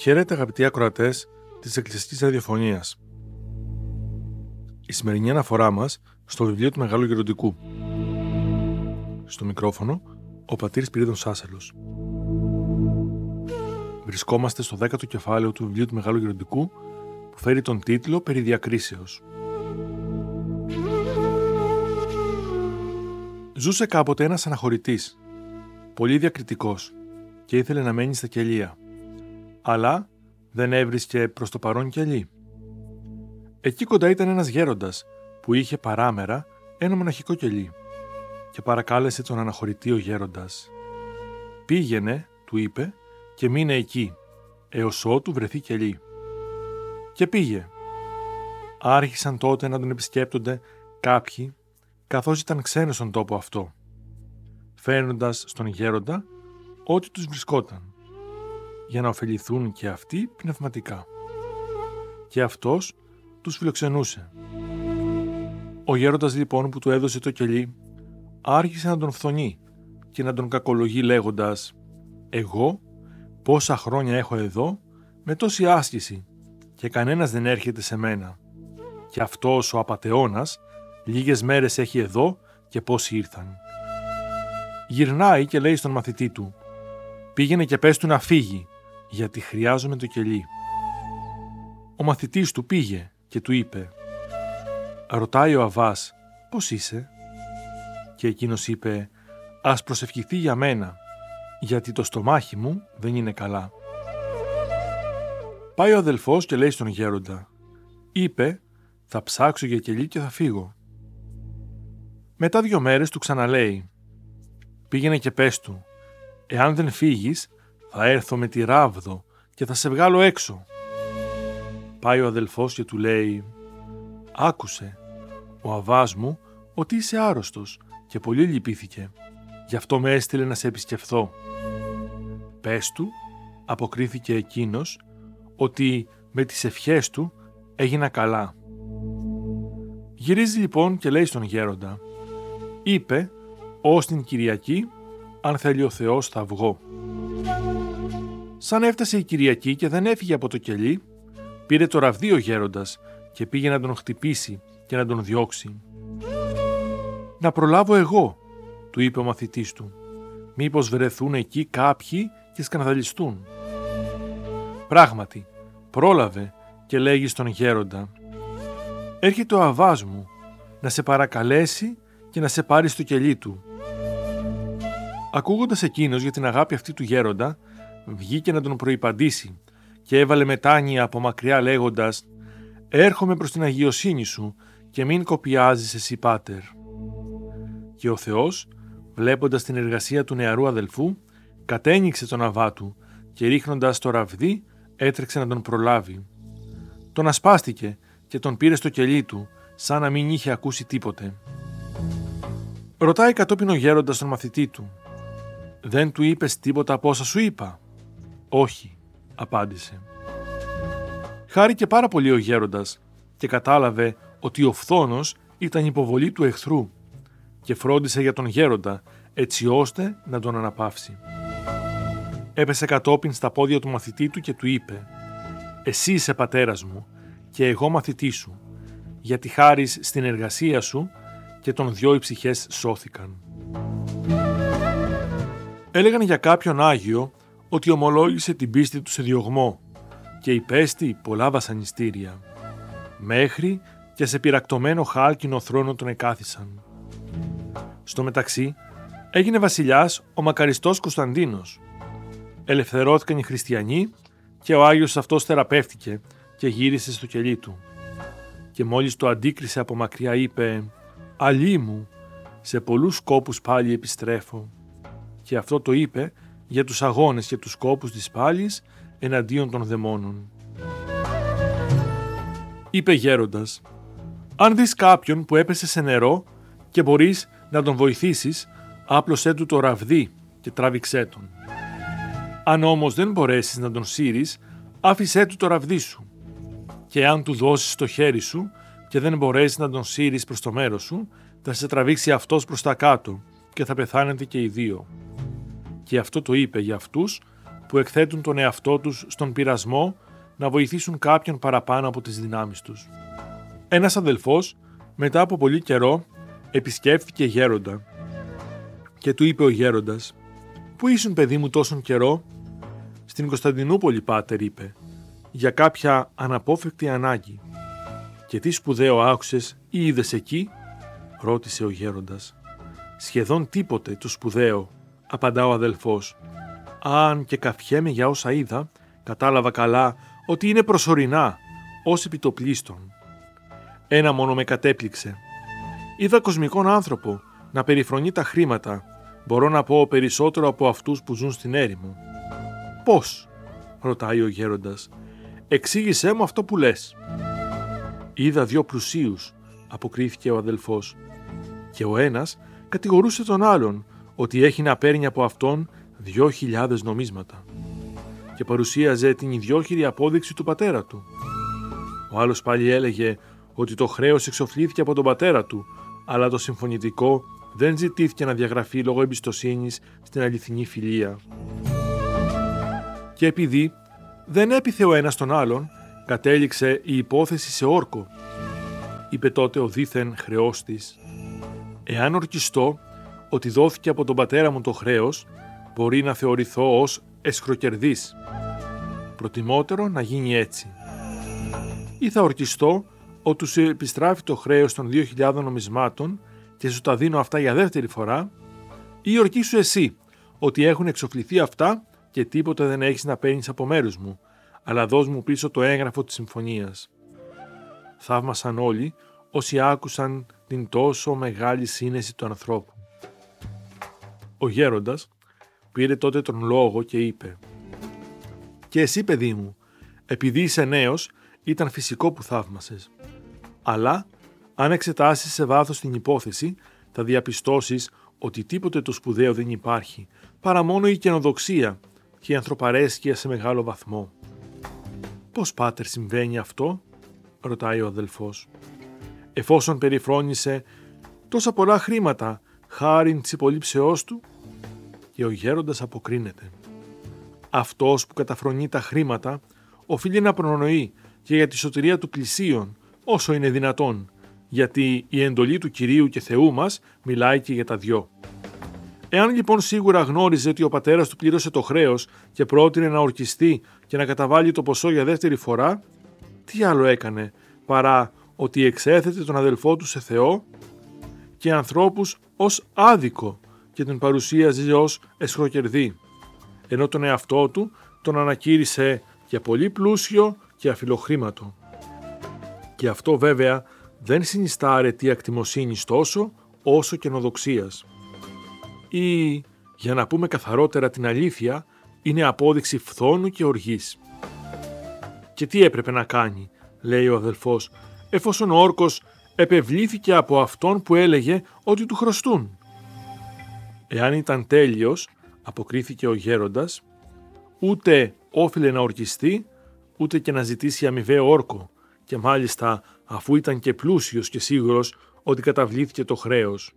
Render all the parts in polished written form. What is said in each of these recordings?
Χαίρετε αγαπητοί ακροατές της Εκκλησιαστικής Ραδιοφωνίας. Η σημερινή αναφορά μας στο βιβλίο του Μεγάλου Γεροντικού. Στο μικρόφωνο, ο πατήρ Σπυρίδων Σάσελος. Βρισκόμαστε στο 10ο κεφάλαιο του βιβλίου του Μεγάλου Γεροντικού, που φέρει τον τίτλο «Περί διακρίσεως». Ζούσε κάποτε ένας αναχωρητής, πολύ διακριτικός, και ήθελε να μένει στα κελία. Αλλά δεν έβρισκε προς το παρόν κελί. Εκεί κοντά ήταν ένας γέροντας που είχε παράμερα ένα μοναχικό κελί και παρακάλεσε τον αναχωρητή ο γέροντας. «Πήγαινε», του είπε, «και μείνε εκεί, έως ότου βρεθεί κελί». Και πήγε. Άρχισαν τότε να τον επισκέπτονται κάποιοι, καθώς ήταν ξένος στον τόπο αυτό, φέρνοντας στον γέροντα ό,τι τους βρισκόταν, για να ωφεληθούν και αυτοί πνευματικά. Και αυτός τους φιλοξενούσε. Ο γέροντας λοιπόν που του έδωσε το κελί άρχισε να τον φθονεί και να τον κακολογεί λέγοντας «Εγώ πόσα χρόνια έχω εδώ με τόση άσκηση και κανένας δεν έρχεται σε μένα. Και αυτός ο απατεώνας λίγες μέρες έχει εδώ και πόσοι ήρθαν». Γυρνάει και λέει στον μαθητή του «Πήγαινε και πες του να φύγει, γιατί χρειάζομαι το κελί». Ο μαθητής του πήγε και του είπε «Ρωτάει ο Αββάς, πώς είσαι?» Και εκείνος είπε «Ας προσευχηθεί για μένα, γιατί το στομάχι μου δεν είναι καλά». Πάει ο αδελφός και λέει στον γέροντα «Είπε, θα ψάξω για κελί και θα φύγω». Μετά 2 μέρες του ξαναλέει «Πήγαινε και πες του, εάν δεν φύγεις θα έρθω με τη ράβδο και θα σε βγάλω έξω». Πάει ο αδελφός και του λέει «Άκουσε, ο Αββάς μου ότι είσαι άρρωστος και πολύ λυπήθηκε, γι' αυτό με έστειλε να σε επισκεφθώ». «Πες του», αποκρίθηκε εκείνος, «ότι με τις ευχές του έγινα καλά». Γυρίζει λοιπόν και λέει στον γέροντα «Είπε, ως την Κυριακή, αν θέλει ο Θεός θα βγω». Σαν έφτασε η Κυριακή και δεν έφυγε από το κελί, πήρε το ραβδί ο γέροντας και πήγε να τον χτυπήσει και να τον διώξει. «Να προλάβω εγώ», του είπε ο μαθητής του, «μήπως βρεθούν εκεί κάποιοι και σκανδαλιστούν». Πράγματι, πρόλαβε και λέγει στον γέροντα «Έρχεται ο Αββάς μου να σε παρακαλέσει και να σε πάρει στο κελί του». Ακούγοντας εκείνος για την αγάπη αυτή του γέροντα, βγήκε να τον προϋπαντήσει και έβαλε μετάνοια από μακριά λέγοντας «Έρχομαι προς την αγιοσύνη σου και μην κοπιάζεις εσύ, πάτερ». Και ο Θεός, βλέποντας την εργασία του νεαρού αδελφού, κατένιξε τον Αββά του και ρίχνοντας το ραβδί έτρεξε να τον προλάβει. Τον ασπάστηκε και τον πήρε στο κελί του, σαν να μην είχε ακούσει τίποτε. Ρωτάει κατόπιν ο γέροντας τον μαθητή του «Δεν του είπες τίποτα από όσα σου είπα?» «Όχι», απάντησε. Χάρηκε πάρα πολύ ο γέροντας και κατάλαβε ότι ο φθόνος ήταν υποβολή του εχθρού και φρόντισε για τον γέροντα έτσι ώστε να τον αναπαύσει. Έπεσε κατόπιν στα πόδια του μαθητή του και του είπε «Εσύ είσαι πατέρας μου και εγώ μαθητή σου, γιατί χάρις στην εργασία σου και των 2 οι ψυχές σώθηκαν». Έλεγαν για κάποιον Άγιο ότι ομολόγησε την πίστη του σε διωγμό και υπέστη πολλά βασανιστήρια, μέχρι και σε πυρακτωμένο χάλκινο θρόνο τον εκάθισαν. Στο μεταξύ έγινε βασιλιάς ο μακαριστός Κωνσταντίνος. Ελευθερώθηκαν οι χριστιανοί και ο Άγιος αυτός θεραπεύτηκε και γύρισε στο κελί του. Και μόλις το αντίκρισε από μακριά είπε «Αλή μου, σε πολλούς σκόπους πάλι επιστρέφω». Και αυτό το είπε για τους αγώνες και τους σκόπους της πάλης εναντίον των δαιμόνων. Είπε γέροντας «Αν δεις κάποιον που έπεσε σε νερό και μπορείς να τον βοηθήσεις, άπλωσέ του το ραβδί και τράβηξέ τον. Αν όμως δεν μπορέσεις να τον σύρεις, άφησέ του το ραβδί σου. Και αν του δώσεις το χέρι σου και δεν μπορέσεις να τον σύρεις προς το μέρος σου, θα σε τραβήξει αυτός προς τα κάτω και θα πεθάνετε και οι 2. Και αυτό το είπε για αυτούς που εκθέτουν τον εαυτό τους στον πειρασμό να βοηθήσουν κάποιον παραπάνω από τις δυνάμεις τους. Ένας αδελφός, μετά από πολύ καιρό, επισκέφθηκε γέροντα και του είπε ο γέροντας: «Πού ήσουν, παιδί μου, τόσον καιρό?» «Στην Κωνσταντινούπολη, πάτερ», είπε, «για κάποια αναπόφευκτη ανάγκη». «Και τι σπουδαίο άκουσες ή είδες εκεί?» ρώτησε ο γέροντας. «Σχεδόν τίποτε το σπουδαίο», απαντά ο αδελφός. «Αν και καφιέμαι για όσα είδα, κατάλαβα καλά ότι είναι προσωρινά, ως επιτοπλίστων. Ένα μόνο με κατέπληξε. Είδα κοσμικόν άνθρωπο να περιφρονεί τα χρήματα, μπορώ να πω περισσότερο από αυτούς που ζουν στην έρημο». «Πώς?» ρωτάει ο γέροντας. «Εξήγησέ μου αυτό που λες». «Είδα 2 πλουσίους», αποκρίθηκε ο αδελφός, «και ο ένας κατηγορούσε τον άλλον ότι έχει να παίρνει από αυτόν 2.000 νομίσματα και παρουσίαζε την ιδιόχειρη απόδειξη του πατέρα του. Ο άλλος πάλι έλεγε ότι το χρέος εξοφλήθηκε από τον πατέρα του, αλλά το συμφωνητικό δεν ζητήθηκε να διαγραφεί λόγω εμπιστοσύνης στην αληθινή φιλία. Και επειδή δεν έπιθε ο ένας τον άλλον, κατέληξε η υπόθεση σε όρκο», είπε τότε ο δήθεν χρεώστης. «Εάν ορκιστώ ότι δόθηκε από τον πατέρα μου το χρέος, μπορεί να θεωρηθώ ως εσχροκερδής. Προτιμότερο να γίνει έτσι. Ή θα ορκιστώ ότι σου επιστράφει το χρέος των 2.000 νομισμάτων και σου τα δίνω αυτά για δεύτερη φορά, ή ορκίσου εσύ ότι έχουν εξοφληθεί αυτά και τίποτα δεν έχεις να παίρνεις από μέρους μου, αλλά δώσ' μου πίσω το έγγραφο της συμφωνίας». Θαύμασαν όλοι όσοι άκουσαν την τόσο μεγάλη σύνεση του ανθρώπου. Ο γέροντας πήρε τότε τον λόγο και είπε: «Και εσύ, παιδί μου, επειδή είσαι νέος, ήταν φυσικό που θαύμασες. Αλλά, αν εξετάσεις σε βάθος την υπόθεση, θα διαπιστώσεις ότι τίποτε το σπουδαίο δεν υπάρχει, παρά μόνο η καινοδοξία και η ανθρωπαρέσκεια σε μεγάλο βαθμό». «Πώς, πάτερ, συμβαίνει αυτό?» ρωτάει ο αδελφός. «Εφόσον περιφρόνησε τόσα πολλά χρήματα, χάριν της υπολείψεώς του?» Και ο γέροντας αποκρίνεται: «Αυτός που καταφρονεί τα χρήματα, οφείλει να προνοεί και για τη σωτηρία του πλησίον, όσο είναι δυνατόν, γιατί η εντολή του Κυρίου και Θεού μας μιλάει και για τα δυο. Εάν λοιπόν σίγουρα γνώριζε ότι ο πατέρας του πλήρωσε το χρέος και πρότεινε να ορκιστεί και να καταβάλει το ποσό για δεύτερη φορά, τι άλλο έκανε παρά ότι εξέθετε τον αδελφό του σε Θεό και ανθρώπους ως άδικο και τον παρουσίαζε ως εσχροκερδή, ενώ τον εαυτό του τον ανακήρυσε για πολύ πλούσιο και αφιλοχρήματο. Και αυτό βέβαια δεν συνιστά αρετή ακτιμοσύνης τόσο όσο καινοδοξίας. Ή, για να πούμε καθαρότερα την αλήθεια, είναι απόδειξη φθόνου και οργής. Και τι έπρεπε να κάνει, λέει ο αδελφός, εφόσον ο όρκος επευλήθηκε από αυτόν που έλεγε ότι του χρωστούν? Εάν ήταν τέλειος, αποκρίθηκε ο γέροντας, ούτε όφιλε να ορκιστεί, ούτε και να ζητήσει αμοιβαίο όρκο, και μάλιστα αφού ήταν και πλούσιος και σίγουρος ότι καταβλήθηκε το χρέος.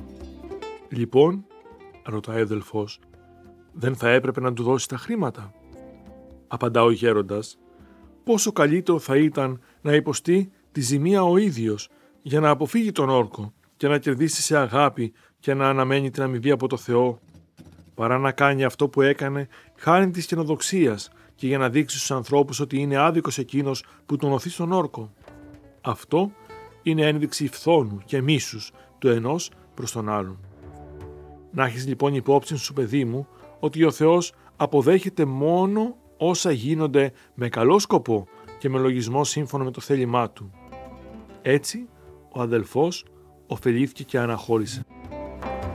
Λοιπόν, ρωτάει ο αδελφός, δεν θα έπρεπε να του δώσει τα χρήματα? Απαντά ο γέροντας, πόσο καλύτερο θα ήταν να υποστεί τη ζημία ο ίδιος για να αποφύγει τον όρκο και να κερδίσει σε αγάπη και να αναμένει την αμοιβή από το Θεό, παρά να κάνει αυτό που έκανε χάριν της καινοδοξίας και για να δείξει στους ανθρώπους ότι είναι άδικος εκείνος που τον οθεί στον όρκο. Αυτό είναι ένδειξη φθόνου και μίσους του ενός προς τον άλλον. Να έχεις λοιπόν υπόψη σου, παιδί μου, ότι ο Θεός αποδέχεται μόνο όσα γίνονται με καλό σκοπό και με λογισμό σύμφωνο με το θέλημά Του. Έτσι, ο αδελφός ωφελήθηκε και αναχώρησε.